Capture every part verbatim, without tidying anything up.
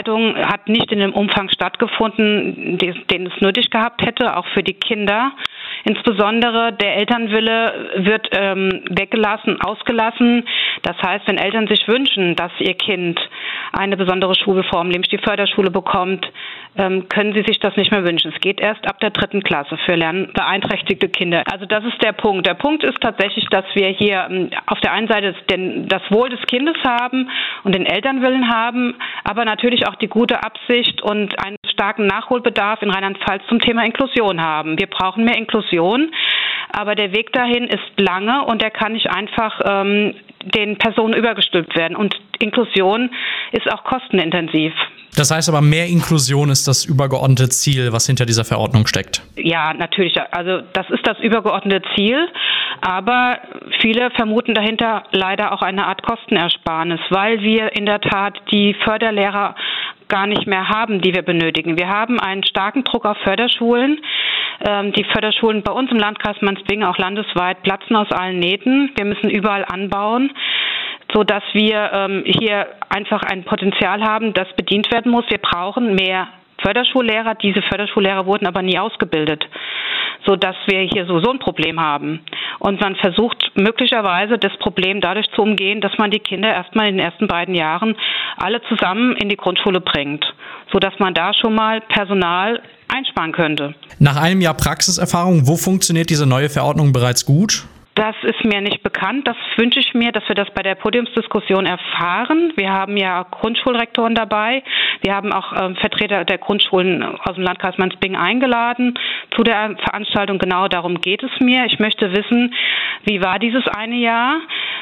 Verantwortung hat nicht in dem Umfang stattgefunden, den es nötig gehabt hätte, auch für die Kinder. Insbesondere der Elternwille wird ähm, weggelassen, ausgelassen. Das heißt, wenn Eltern sich wünschen, dass ihr Kind eine besondere Schulform, nämlich die Förderschule bekommt, ähm, können sie sich das nicht mehr wünschen. Es geht erst ab der dritten Klasse für lernbeeinträchtigte Kinder. Also das ist der Punkt. Der Punkt ist tatsächlich, dass wir hier ähm, auf der einen Seite den, das Wohl des Kindes haben und den Elternwillen haben, aber natürlich auch die gute Absicht und einen starken Nachholbedarf in Rheinland-Pfalz zum Thema Inklusion haben. Wir brauchen mehr Inklusion, aber der Weg dahin ist lange und der kann nicht einfach ähm, den Personen übergestülpt werden. Und Inklusion ist auch kostenintensiv. Das heißt aber, mehr Inklusion ist das übergeordnete Ziel, was hinter dieser Verordnung steckt. Ja, natürlich. Also das ist das übergeordnete Ziel. Aber viele vermuten dahinter leider auch eine Art Kostenersparnis, weil wir in der Tat die Förderlehrer gar nicht mehr haben, die wir benötigen. Wir haben einen starken Druck auf Förderschulen. Ähm, die Förderschulen bei uns im Landkreis Mainz-Bingen, auch landesweit, platzen aus allen Nähten. Wir müssen überall anbauen, so dass wir ähm, hier einfach ein Potenzial haben, das bedient werden muss. Wir brauchen mehr Förderschullehrer. Diese Förderschullehrer wurden aber nie ausgebildet, so dass wir hier sowieso ein Problem haben. Und man versucht möglicherweise das Problem dadurch zu umgehen, dass man die Kinder erstmal in den ersten beiden Jahren alle zusammen in die Grundschule bringt, so dass man da schon mal Personal einsparen könnte. Nach einem Jahr Praxiserfahrung, wo funktioniert diese neue Verordnung bereits gut? Das ist mir nicht bekannt. Das wünsche ich mir, dass wir das bei der Podiumsdiskussion erfahren. Wir haben ja Grundschulrektoren dabei. Wir haben auch ähm, Vertreter der Grundschulen aus dem Landkreis Mainz-Bingen eingeladen zu der Veranstaltung. Genau darum geht es mir. Ich möchte wissen, wie war dieses eine Jahr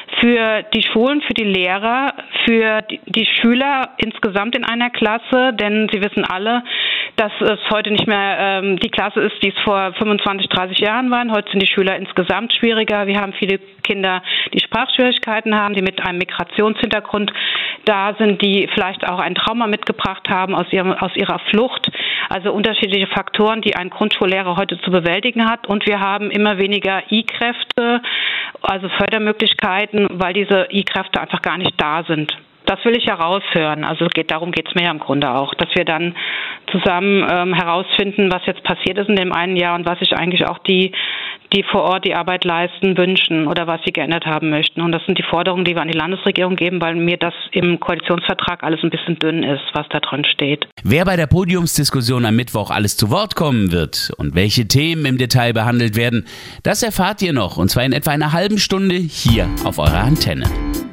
für die Schulen, für die Lehrer, für die, die Schüler insgesamt in einer Klasse. Denn Sie wissen alle, dass es heute nicht mehr ähm, die Klasse ist, die es vor fünfundzwanzig, dreißig Jahren waren. Heute sind die Schüler insgesamt schwieriger. Wir haben viele Kinder, die Sprachschwierigkeiten haben, die mit einem Migrationshintergrund da sind, die vielleicht auch ein Trauma mitgebracht haben aus, ihrem, aus ihrer Flucht. Also unterschiedliche Faktoren, die ein Grundschullehrer heute zu bewältigen hat. Und wir haben immer weniger I-Kräfte, also Fördermöglichkeiten, weil diese I-Kräfte einfach gar nicht da sind. Das will ich heraushören. Also es geht, darum geht es mir ja im Grunde auch, dass wir dann zusammen ähm, herausfinden, was jetzt passiert ist in dem einen Jahr und was sich eigentlich auch die, die vor Ort die Arbeit leisten, wünschen oder was sie geändert haben möchten. Und das sind die Forderungen, die wir an die Landesregierung geben, weil mir das im Koalitionsvertrag alles ein bisschen dünn ist, was da drin steht. Wer bei der Podiumsdiskussion am Mittwoch alles zu Wort kommen wird und welche Themen im Detail behandelt werden, das erfahrt ihr noch, und zwar in etwa einer halben Stunde hier auf eurer Antenne.